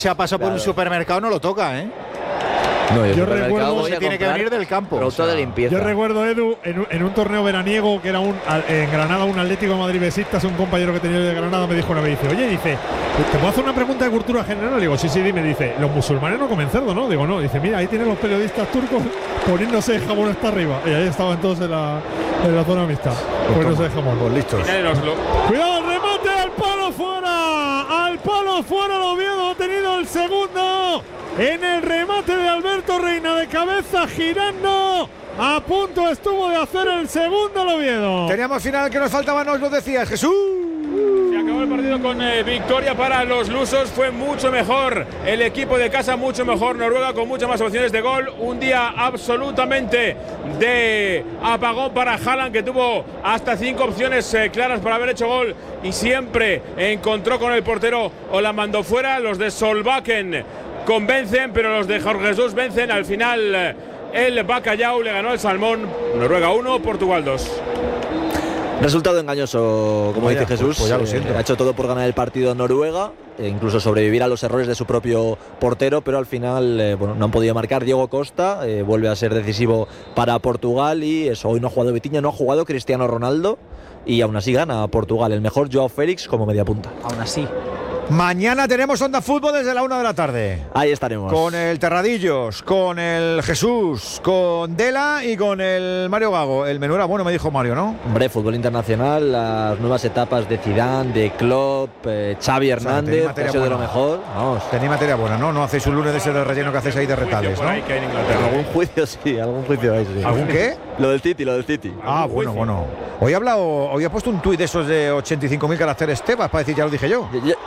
se ha pasado por un supermercado no lo toca, ¿eh? No, yo recuerdo se tiene que venir del campo. Producto de limpieza. Yo recuerdo, Edu, en un torneo veraniego que era en Granada, un Atlético de Madrid Besistas, un compañero que tenía de Granada me dijo una vez, dice, oye, dice, ¿te puedo hacer una pregunta de cultura general? Le digo, sí, dime. Dice, los musulmanes no comen cerdo, ¿no? Digo, no. Dice, mira, ahí tienen los periodistas turcos poniéndose el jamón hasta arriba. Y ahí estaban todos en la zona mixta, poniéndose el jamón. Pues listos. Cuidado, el remate al palo fuera. Al palo fuera, el Oviedo ha tenido el segundo. En el remate de Alberto Reina de cabeza girando, a punto estuvo de hacer el segundo el Oviedo. Teníamos final que nos faltaba, nos lo decías, Jesús. Se acabó el partido con victoria para los lusos. Fue mucho mejor el equipo de casa, mucho mejor Noruega, con muchas más opciones de gol. Un día absolutamente de apagón para Haaland, que tuvo hasta 5 opciones claras para haber hecho gol y siempre encontró con el portero o la mandó fuera. Los de Solbakken convencen, pero los de Jorge Jesús vencen. Al final el Bacalhau le ganó al Salmón. Noruega 1, Portugal 2. Resultado engañoso, como dice Jesús. Pues ya lo siento. Ha hecho todo por ganar el partido Noruega, incluso sobrevivir a los errores de su propio portero, pero al final no han podido marcar. Diego Costa vuelve a ser decisivo para Portugal, y eso, hoy no ha jugado Vitinha, no ha jugado Cristiano Ronaldo, y aún así gana Portugal. El mejor Joao Félix como media punta. Aún así. Mañana tenemos Onda Fútbol desde la 1 de la tarde. Ahí estaremos. Con el Terradillos, con el Jesús, con Dela y con el Mario Gago. El menú era bueno, me dijo Mario, ¿no? Hombre, fútbol internacional, las nuevas etapas de Zidane, de Klopp, Xavi Hernández, ha sido de lo mejor. Vamos. Tenéis materia buena, ¿no? No hacéis un lunes de ese de relleno que hacéis ahí de retales, ¿no? Algún juicio sí, algún juicio hay, sí. ¿Algún qué? Lo del City. Ah, bueno. Hoy he puesto un tuit de esos de 85.000 caracteres Tebas para decir, ya lo dije yo.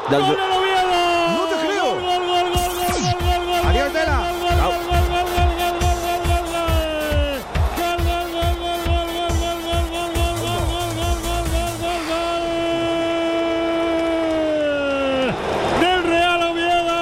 ¡No te creo! ¡Adiós, Dela! ¡Del Real Oviedo!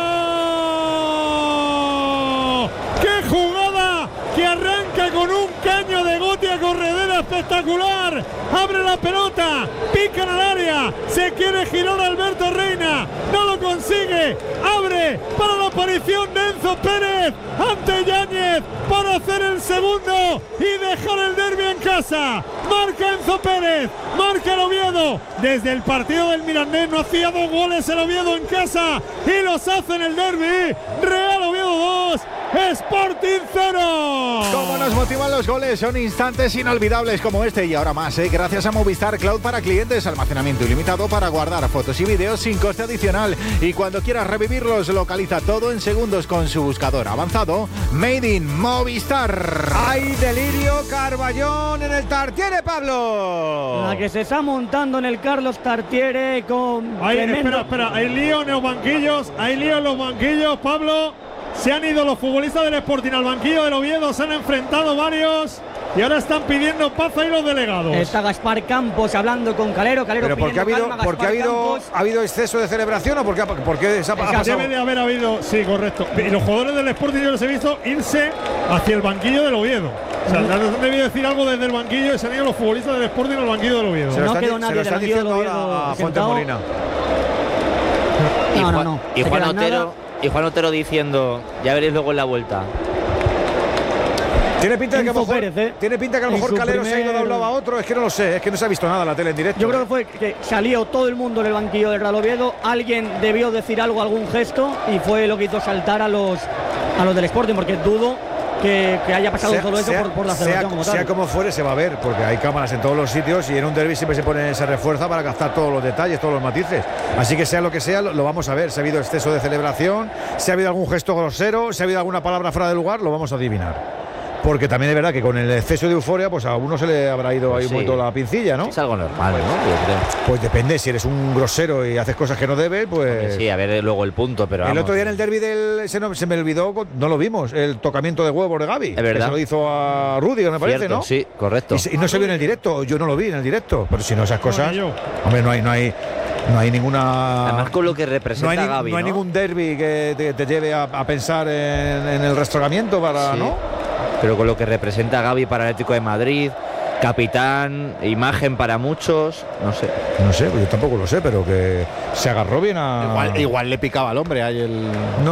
¡Qué jugada! Que arranca con un caño de Gotia corredera espectacular. Abre la pelota, pica en el área, se quiere girar Alberto Reina, no lo consigue, abre para la aparición de Enzo Pérez ante Yáñez para hacer el segundo y dejar el derbi en casa. Marca Enzo Pérez, marca el Oviedo. Desde el partido del Mirandés no hacía 2 goles el Oviedo en casa y los hace en el derbi. Real Oviedo 2, Sporting 0. Cómo nos motivan los goles, son instantes inolvidables como este y ahora más, gracias a Movistar Cloud para clientes, almacenamiento ilimitado para guardar fotos y vídeos sin coste adicional, y cuando quieras revivirlos localiza todo en segundos con su buscador avanzado Made in Movistar. ¡Hay delirio Carballón en el Tartiere, Pablo! La que se está montando en el Carlos Tartiere con... Espera, hay lío en los banquillos, Pablo. Se han ido los futbolistas del Sporting al banquillo del Oviedo, se han enfrentado varios y ahora están pidiendo paz ahí los delegados. Está Gaspar Campos hablando con Calero. ¿Pero por qué ha habido exceso de celebración o por qué ha pasado? Debe de haber habido, sí, correcto. Y los jugadores del Sporting yo les he visto irse hacia el banquillo del Oviedo. O sea, han debido decir algo desde el banquillo y se han ido los futbolistas del Sporting al banquillo del Oviedo. No quedó nadie del banquillo del Oviedo a Fuente Molina. No. Y Juan Otero diciendo, ya veréis luego en la vuelta. Tiene pinta de que a lo mejor Calero se ha ido de un lado a otro. Es que no lo sé, es que no se ha visto nada en la tele en directo. Yo creo que fue que salió todo el mundo en el banquillo del Real Oviedo. Alguien debió decir algún gesto, y fue lo que hizo saltar a los del Sporting, porque dudo que haya pasado todo eso por la celebración como tal. Sea como fuere, se va a ver, porque hay cámaras en todos los sitios y en un derbi siempre se refuerza para captar todos los detalles, todos los matices. Así que sea lo que sea, lo vamos a ver. Si ha habido exceso de celebración, si ha habido algún gesto grosero, si ha habido alguna palabra fuera de lugar, lo vamos a adivinar. Porque también es verdad que con el exceso de euforia, pues a uno se le habrá ido ahí un poquito la pincilla, ¿no? Es algo normal, ¿no? Yo creo. Pues depende, si eres un grosero y haces cosas que no debes, pues... Sí, a ver luego el punto, pero el otro día en el derbi se me olvidó, no lo vimos, el tocamiento de huevos de Gavi. Es verdad. Que se lo hizo a Rudy, me parece, ¿no? Sí, correcto. Y no se vio en el directo, yo no lo vi en el directo, pero si no esas cosas... Hombre, no hay ninguna... Además con lo que representa Gavi, no hay ningún derbi que te lleve a pensar en el rastrojamiento para... Sí. ¿no? Pero con lo que representa Gavi para el Atlético de Madrid, capitán, imagen para muchos, no sé. No sé, yo tampoco lo sé, pero que se agarró bien a... Igual le picaba al hombre ahí el...